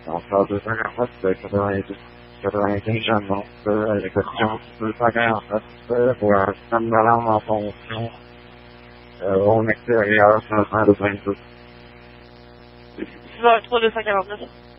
Encore 249, 95 annonces, les questions 247, pour un système d'alarme en fonction, au extérieur, 522. 3 249.